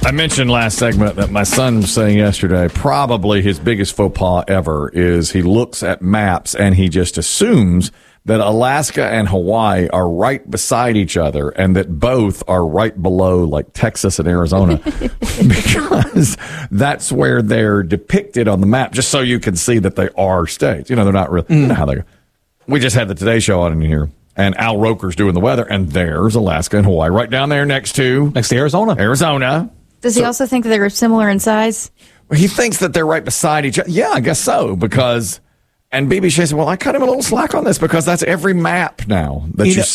I mentioned last segment that my son was saying yesterday, probably his biggest faux pas ever is he looks at maps and he just assumes that Alaska and Hawaii are right beside each other and that both are right below like Texas and Arizona because that's where they're depicted on the map, just so you can see that they are states. You know, they're not really, you know how they go. We just had the Today Show on in here. And Al Roker's doing the weather, and there's Alaska and Hawaii right down there next to Arizona. Does he also think that they're similar in size? He thinks that they're right beside each other. Yeah, I guess so, because... And BB Shea said, well, I cut him a little slack on this because that's every map now that you